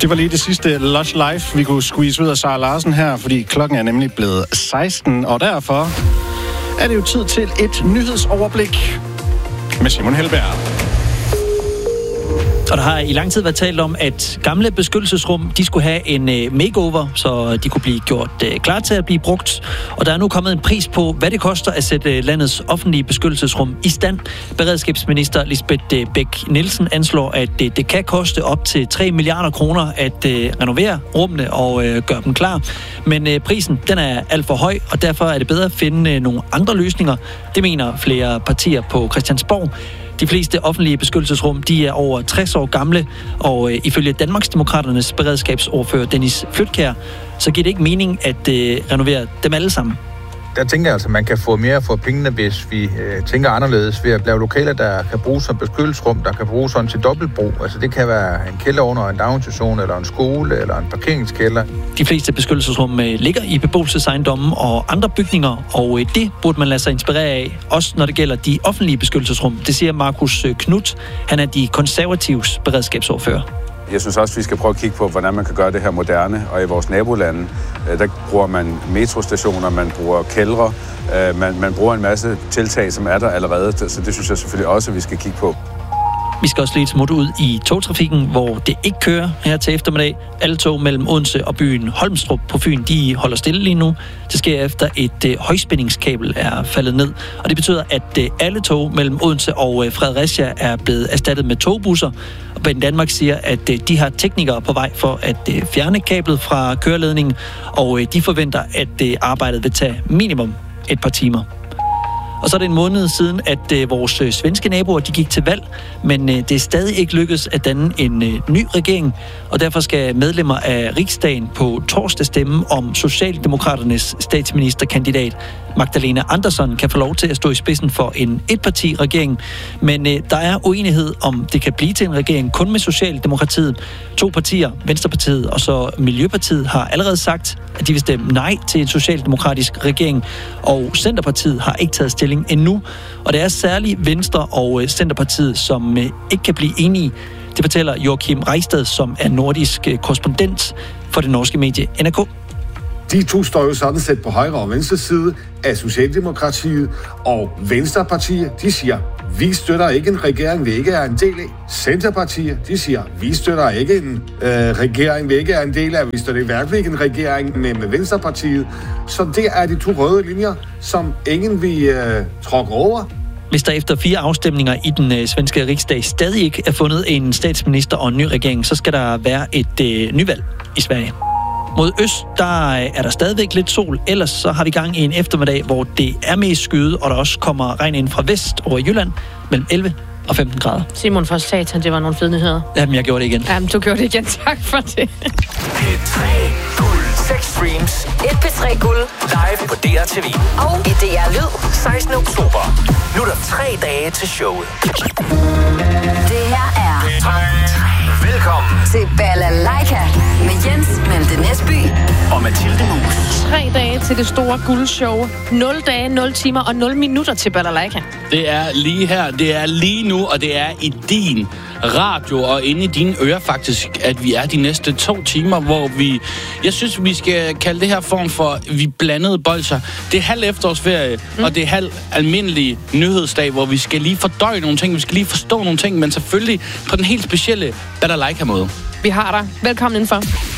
Det var lige det sidste Lush Life, vi kunne squeeze ud af Sara Larsen her, fordi klokken er nemlig blevet 16, og derfor er det jo tid til et nyhedsoverblik med Simon Helberg. Og der har i lang tid været talt om, at gamle beskyttelsesrum, de skulle have en makeover, så de kunne blive gjort klar til at blive brugt. Og der er nu kommet en pris på, hvad det koster at sætte landets offentlige beskyttelsesrum i stand. Beredskabsminister Lisbeth Bech-Nielsen anslår, at det kan koste op til 3 milliarder kroner at renovere rummene og gøre dem klar. Men prisen, den er alt for høj, og derfor er det bedre at finde nogle andre løsninger. Det mener flere partier på Christiansborg. De fleste offentlige beskyttelsesrum, de er over 60 år gamle, og ifølge Danmarksdemokraternes beredskabsordfører Dennis Flydtkjær, så giver det ikke mening at renovere dem alle sammen. Der tænker jeg altså, at man kan få mere for pengene, hvis vi tænker anderledes ved at lave lokaler, der kan bruges som beskyttelsesrum, der kan bruges sådan til dobbeltbrug. Altså det kan være en kælder under en daginstitution, eller en skole, eller en parkeringskælder. De fleste beskyttelsesrum ligger i beboelsesejendomme og andre bygninger, og det burde man lade sig inspirere af, også når det gælder de offentlige beskyttelsesrum. Det siger Markus Knudt. Han er de konservatives beredskabsordfører. Jeg synes også, vi skal prøve at kigge på, hvordan man kan gøre det her moderne. Og i vores nabolande, der bruger man metrostationer, man bruger kældre, man bruger en masse tiltag, som er der allerede. Så det synes jeg selvfølgelig også, at vi skal kigge på. Vi skal også lige smutte ud i togtrafikken, hvor det ikke kører her til eftermiddag. Alle tog mellem Odense og byen Holmstrup på Fyn, de holder stille lige nu. Det sker efter et højspændingskabel er faldet ned. Og det betyder, at alle tog mellem Odense og Fredericia er blevet erstattet med togbusser. Og Banedanmark siger, at de har teknikere på vej for at fjerne kablet fra køreledningen. Og de forventer, at arbejdet vil tage minimum et par timer. Og så er det en måned siden, at vores svenske naboer de gik til valg, men det er stadig ikke lykkedes at danne en ny regering, og derfor skal medlemmer af Riksdagen på torsdag stemme om Socialdemokraternes statsministerkandidat Magdalena Andersson kan få lov til at stå i spidsen for en etparti-regering, men der er uenighed om det kan blive til en regering kun med Socialdemokratiet. 2 partier, Venstrepartiet og så Miljøpartiet, har allerede sagt, at de vil stemme nej til en socialdemokratisk regering, og Centerpartiet har ikke taget stilling endnu, og det er særligt Venstre og Centerpartiet, som ikke kan blive enige. Det fortæller Joachim Reistad, som er nordisk korrespondent for det norske medie NRK. De to står jo sådan set på højre og venstre side af Socialdemokratiet, og Venstrepartiet, de siger, vi støtter ikke en regering, vi ikke er en del af. Centerpartiet, de siger, vi støtter ikke en regering, vi ikke er en del af. Vi støtter i hvert fald ikke en regering med Venstrepartiet. Så det er de 2 røde linjer, som ingen vil tråkke over. Hvis der efter 4 afstemninger i den svenske riksdag stadig ikke er fundet en statsminister og en ny regering, så skal der være et nyvalg i Sverige. Mod øst, der er der stadigvæk lidt sol, ellers så har vi gang i en eftermiddag, hvor det er mest skyet, og der også kommer regn ind fra vest over Jylland mellem 11 og 15 grader. Simon for satan, det var nogle fede nyheder. Jamen, jeg gjorde det igen. Jamen, du gjorde det igen. Tak for det. P3 Guld. 6 streams. Et P3 Guld. Live på DRTV. Og i DR Lyd. 16. oktober. Nu er der 3 dage til showet. Det her er Velkommen til Balalaika med Jens Malte Næsby og Mathilde Muus. 3 dage til det store guldshow. 0 dage, 0 timer og 0 minutter til Balalaika. Det er lige her, det er lige nu, og det er i din radio og inde i dine ører faktisk, at vi er de næste 2 timer, hvor jeg synes, vi skal kalde det her form for, vi blandede bolcher. Det er halv efterårsferie, og det er halv almindelig nyhedsdag, hvor vi skal lige fordøje nogle ting, vi skal lige forstå nogle ting, men selvfølgelig på den helt specielle Balalaika-måde. Vi har dig. Velkommen indenfor.